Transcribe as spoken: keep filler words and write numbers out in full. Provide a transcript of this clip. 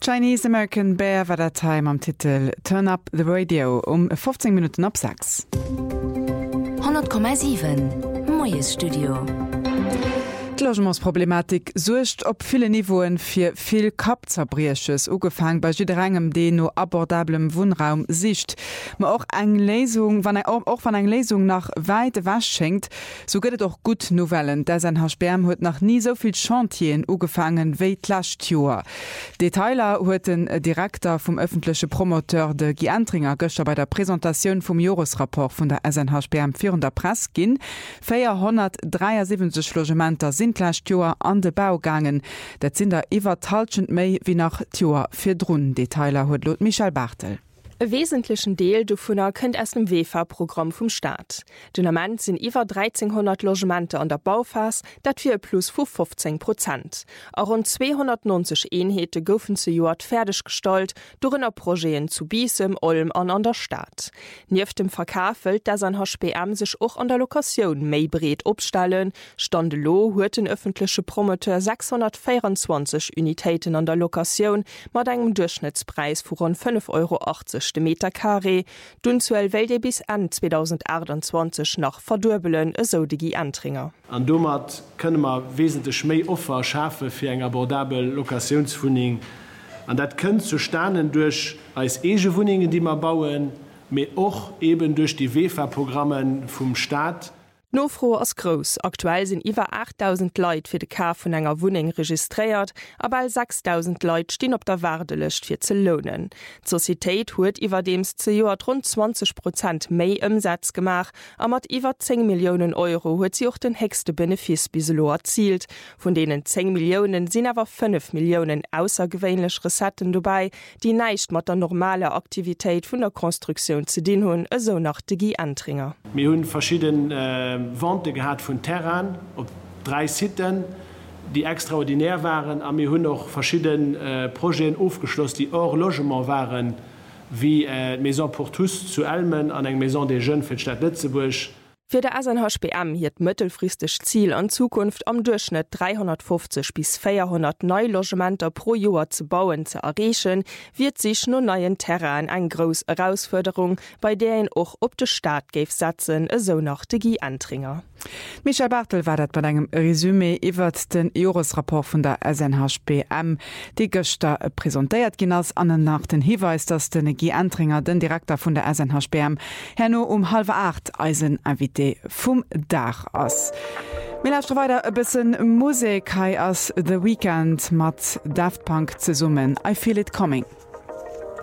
Chinese American Bear war der Time am Titel Turn Up the Radio um fünfzehn Minuten ab sechs. hundert Komma sieben Moyes Studio. Die Logementsproblematik sucht op viele Niveen fir viel Kapzerbrieches ugefang bei jiderengem de no abordablem Wohnraum sicht. Ma auch eng Lesung wann auch van eng Lesung nach weite was schenkt, so gëtt auch gut Novellen, der sein Herr Sperm huet nach nie soviel Chantien ugefangen wéi Lachtjoer. Detailer huet den Direktor vom öffentliche Promoteur de Giantringer Göster bei der Präsentation vom Jahresrapport von der S N H Sperm vier der Press gin, vierhundertdreiundsiebzig Logementer sind Joer an de Baugangen, dat sinn der iwwer talschend méi wie nach Joer fir Drun. Detailer huet Lot Michael Bartel. E wesentlichen Deel du vunner kënnt ass dem W E F A-Programm vum Staat. Dynament sinn iwwer dreizehnhundert Logemente an der Bauphas, dat fir plus vu fünfzehn Prozent. A rund zweihundertneunzig Eenheete goufen ze Joer fertig gestalt, durinner Projekten zu Biesem, Olm an an der Stadt. Nief dem Verkafelt, dass an H P M sich och an der Lokation méi bret opstallen, stande lo huet den öffentliche Promoteur sechshundertvierundzwanzig Unitäten an der Lokation mat engem Durchschnittspreis vu rund fünf Euro achtzig de Meter Carré, dunzuel welde bis an zweitausendachtundzwanzig noch verdurbelen, eso de Giantringer. An domat kënne man wesentlich méi Offer schafe fir eng abordabel Lokationswohning. An dat kënnt zu stanen durch als ege Wohningen, die man bauen, me och eben durch die W E F A-Programmen vum Staat. Nofro ass gross. Aktuell sinn iwwer achttausend Leiit fir de Kaf vun enger Wuning registréiert, aber all sechstausend Leiit stehen op der Wardelecht fir ze lohnen. D'Societéit huet iwwer dems ze Joer rund zwanzig Prozent méi ëmsatz gemach, a mat iwwer zehn Millionen Euro huet sie och den hegste Benefis biselo erzielt. Von denen zehn Millionen sinn awer fünf Millionen aussergewéinlech Resetten dobei, die neicht mat der normale Aktivitéit vun der Konstruktion ze dien hunn, eso nach de Giantringer. Mi hunn verschieden äh Wande gehabt von Terran op drei Sitten, die extraordinär waren, aber wir haben noch verschiedene äh, Projekte aufgeschlossen, die hors Logement waren, wie äh, Maison pour tous zu Elmen an eng Maison des Jeunes für die Stadt Lützeburg. Für der S N H P M hiert mittelfristig Ziel an Zukunft am Durchschnitt dreihundertfünfzig bis vierhundert Neulogementer pro Jahr zu bauen zu erreichen, wird sich nur neuen Terrain eine grosse Herausforderung, bei der ihn auch ob der Staat gäf setzen, so nach de Giantringer. Michael Bartel war dat bei engem Resümé iwwer den Jahresrapport von der S N H P M, die gëster präsentiert ginnners an nach den Hinweis, dass den Giantringer, den Direktor von der S N H P M, herno um halb acht Eisen invité vum Dach ass. Wir lauschen weiter ein bisschen Musik, hai as The Weeknd mat Daft Punk zu summen. I feel it coming.